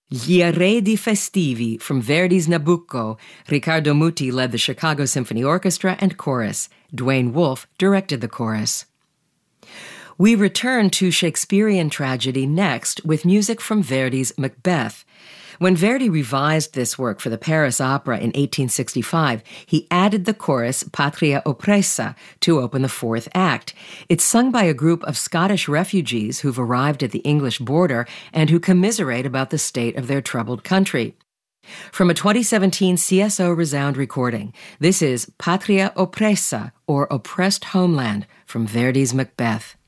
Gli Arredi Festivi from Verdi's Nabucco. Riccardo Muti led the Chicago Symphony Orchestra and chorus. Dwayne Wolfe directed the chorus. We return to Shakespearean tragedy next with music from Verdi's Macbeth. When Verdi revised this work for the Paris Opera in 1865, he added the chorus Patria Oppressa to open the fourth act. It's sung by a group of Scottish refugees who've arrived at the English border and who commiserate about the state of their troubled country. From a 2017 CSO Resound recording, this is Patria Oppressa, or Oppressed Homeland, from Verdi's Macbeth.